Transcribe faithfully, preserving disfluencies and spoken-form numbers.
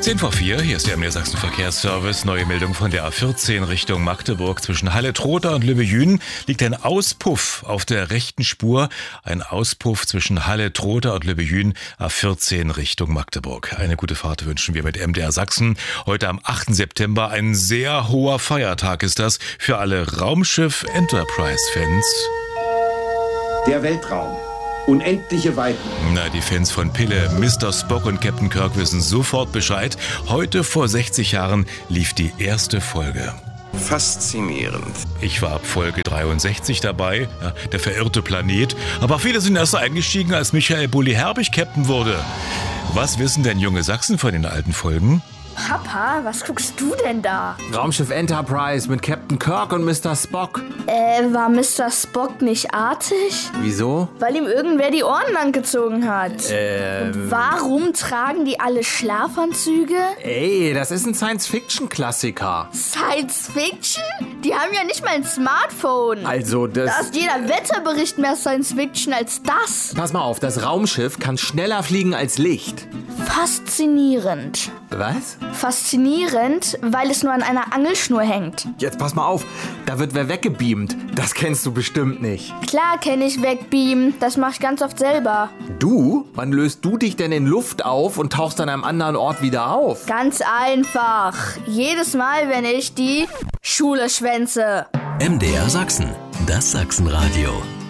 zehn vor vier, hier ist der M D R Sachsen Verkehrsservice. Neue Meldung von der A vierzehn Richtung Magdeburg. Zwischen Halle-Trotha und Lübbejünen liegt ein Auspuff auf der rechten Spur. Ein Auspuff zwischen Halle-Trotha und Lübbejünen, A vierzehn Richtung Magdeburg. Eine gute Fahrt wünschen wir mit M D R Sachsen. Heute am achten September, ein sehr hoher Feiertag ist das für alle Raumschiff-Enterprise-Fans. Der Weltraum. Unendliche Weiten. Na, die Fans von Pille, Mister Spock und Captain Kirk wissen sofort Bescheid. Heute vor sechzig Jahren lief die erste Folge. Faszinierend. Ich war ab Folge dreiundsechzig dabei, ja, der verirrte Planet. Aber viele sind erst eingestiegen, als Michael Bulli-Herbig Captain wurde. Was wissen denn junge Sachsen von den alten Folgen? Papa, was guckst du denn da? Raumschiff Enterprise mit Captain Kirk und Mister Spock. Äh, war Mister Spock nicht artig? Wieso? Weil ihm irgendwer die Ohren langgezogen hat. Ähm... Warum tragen die alle Schlafanzüge? Ey, das ist ein Science-Fiction-Klassiker. Science-Fiction? Die haben ja nicht mal ein Smartphone. Also das... Da ist jeder Wetterbericht mehr Science-Fiction als das. Pass mal auf, das Raumschiff kann schneller fliegen als Licht. Faszinierend. Was? Faszinierend, weil es nur an einer Angelschnur hängt. Jetzt pass mal auf, da wird wer weggebeamt. Das kennst du bestimmt nicht. Klar kenne ich wegbeamen, das mache ich ganz oft selber. Du? Wann löst du dich denn in Luft auf und tauchst an einem anderen Ort wieder auf? Ganz einfach. Jedes Mal, wenn ich die Schule schwänze. M D R Sachsen, das Sachsenradio.